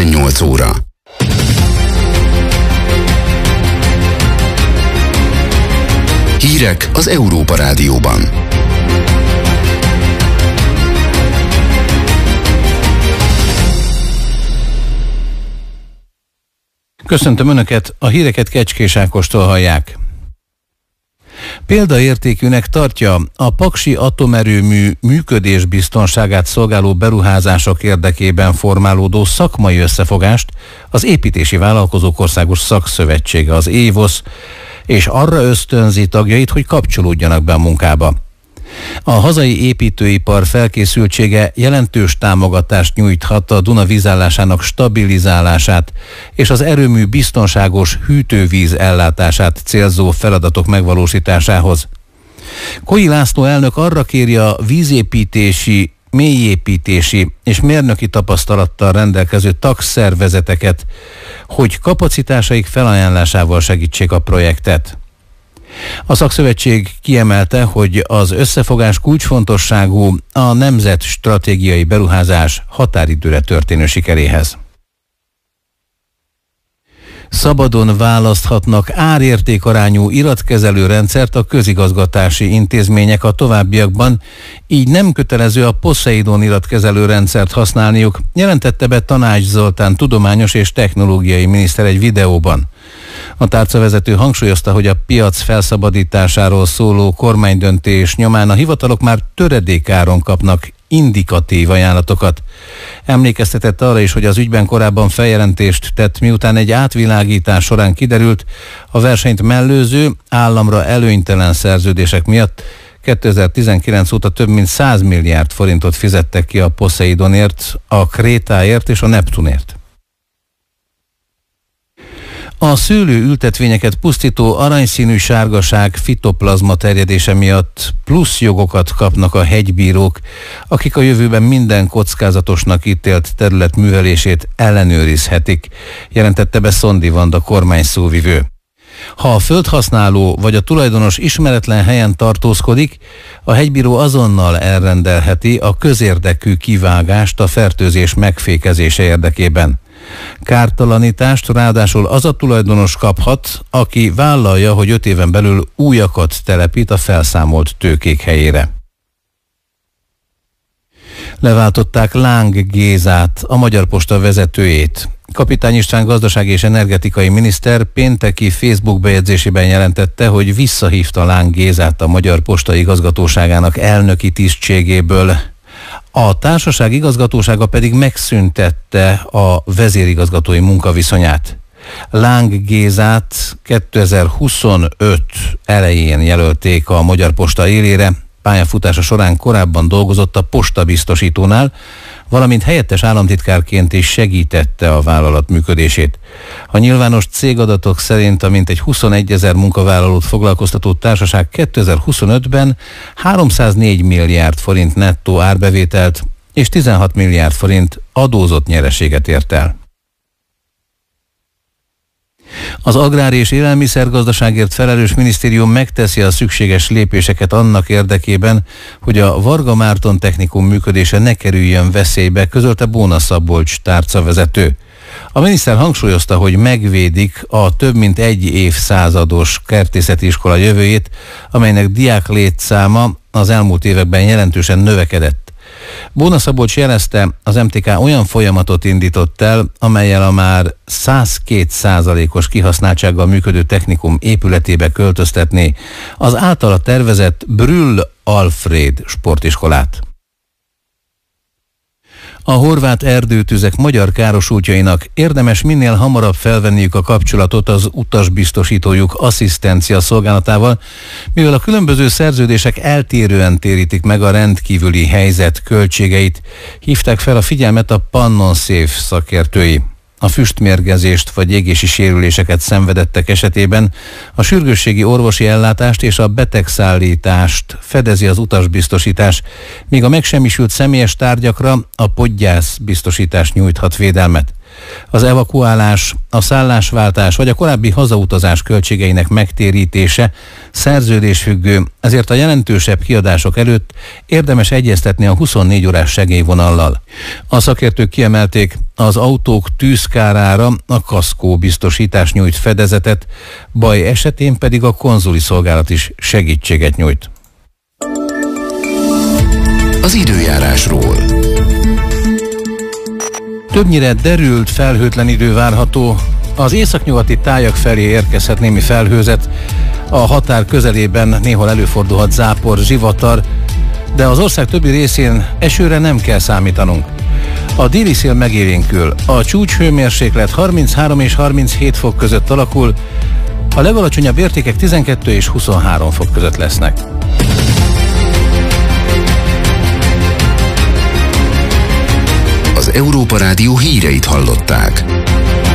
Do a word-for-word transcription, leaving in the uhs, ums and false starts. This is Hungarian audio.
tizennyolc óra. Hírek az Európa Rádióban. Köszöntöm Önöket, a híreket Kecskés Ákostól hallják. Példaértékűnek tartja a paksi atomerőmű működésbiztonságát szolgáló beruházások érdekében formálódó szakmai összefogást az Építési Vállalkozók Országos Szakszövetsége, az évosz, és arra ösztönzi tagjait, hogy kapcsolódjanak be a munkába. A hazai építőipar felkészültsége jelentős támogatást nyújthat a Duna vízállásának stabilizálását és az erőmű biztonságos hűtővíz ellátását célzó feladatok megvalósításához. Koi László elnök arra kéri a vízépítési, mélyépítési és mérnöki tapasztalattal rendelkező tagszervezeteket, hogy kapacitásaik felajánlásával segítsék a projektet. A szakszövetség kiemelte, hogy az összefogás kulcsfontosságú a nemzet stratégiai beruházás határidőre történő sikeréhez. Szabadon választhatnak árértékarányú iratkezelő rendszert a közigazgatási intézmények a továbbiakban, így nem kötelező a Poseidon iratkezelő rendszert használniuk, jelentette be Tanács Zoltán tudományos és technológiai miniszter egy videóban. A tárcavezető hangsúlyozta, hogy a piac felszabadításáról szóló kormánydöntés nyomán a hivatalok már töredékáron kapnak indikatív ajánlatokat. Emlékeztetett arra is, hogy az ügyben korábban feljelentést tett, miután egy átvilágítás során kiderült, a versenyt mellőző, államra előnytelen szerződések miatt kétezer-tizenkilenc óta több mint száz milliárd forintot fizettek ki a Poseidonért, a Krétáért és a Neptunért. A szőlőültetvényeket pusztító aranyszínű sárgaság fitoplazma terjedése miatt plusz jogokat kapnak a hegybírók, akik a jövőben minden kockázatosnak ítélt terület művelését ellenőrizhetik, jelentette be Szondi Vanda kormányszóvivő. Ha a földhasználó vagy a tulajdonos ismeretlen helyen tartózkodik, a hegybíró azonnal elrendelheti a közérdekű kivágást a fertőzés megfékezése érdekében. Kártalanítást ráadásul az a tulajdonos kaphat, aki vállalja, hogy öt éven belül újakat telepít a felszámolt tőkék helyére. Leváltották Láng Gézát, a Magyar Posta vezetőjét. Kapitány István gazdasági és energetikai miniszter pénteki Facebook bejegyzésében jelentette, hogy visszahívta Láng Gézát a Magyar Posta igazgatóságának elnöki tisztségéből. A társaság igazgatósága pedig megszüntette a vezérigazgatói munkaviszonyát. Láng Gézát kétezer-huszonöt elején jelölték a Magyar Posta élére, pályafutása során korábban dolgozott a postabiztosítónál, valamint helyettes államtitkárként is segítette a vállalat működését. A nyilvános cégadatok szerint a mintegy huszonegyezer munkavállalót foglalkoztató társaság kétezer-huszonötben háromszáznégy milliárd forint nettó árbevételt és tizenhat milliárd forint adózott nyereséget ért el. Az Agrár- és Élelmiszergazdaságért felelős minisztérium megteszi a szükséges lépéseket annak érdekében, hogy a Varga Márton Technikum működése ne kerüljön veszélybe, közölte Bóna Szabolcs tárcavezető. A miniszter hangsúlyozta, hogy megvédik a több mint egy évszázados kertészeti iskola jövőjét, amelynek diák létszáma az elmúlt években jelentősen növekedett. Bóna Szabolcs jelezte, az em té ká olyan folyamatot indított el, amellyel a már száz két százalékos kihasználtsággal működő technikum épületébe költöztetné az általa tervezett Brühl Alfred sportiskolát. A horvát erdőtüzek magyar károsultjainak érdemes minél hamarabb felvenniük a kapcsolatot az utasbiztosítójuk asszisztencia szolgálatával, mivel a különböző szerződések eltérően térítik meg a rendkívüli helyzet költségeit, hívták fel a figyelmet a PannonSafe szakértői. A füstmérgezést vagy égési sérüléseket szenvedettek esetében a sürgősségi orvosi ellátást és a betegszállítást fedezi az utasbiztosítás, míg a megsemmisült személyes tárgyakra a podgyász biztosítás nyújthat védelmet. Az evakuálás, a szállásváltás vagy a korábbi hazautazás költségeinek megtérítése szerződésfüggő, ezért a jelentősebb kiadások előtt érdemes egyeztetni a huszonnégy órás segélyvonallal. A szakértők kiemelték, az autók tűzkárára a kaszkó biztosítás nyújt fedezetet, baj esetén pedig a konzuli szolgálat is segítséget nyújt. Az időjárásról. Többnyire derült, felhőtlen idő várható. Az északnyugati tájak felé érkezhet némi felhőzet, a határ közelében néhol előfordulhat zápor, zivatar, de az ország többi részén esőre nem kell számítanunk. A déli szél megélénkül, a csúcshőmérséklet harminchárom és harminchét fok között alakul, a legalacsonyabb értékek tizenkettő és huszonhárom fok között lesznek. Az Európa Rádió híreit hallották.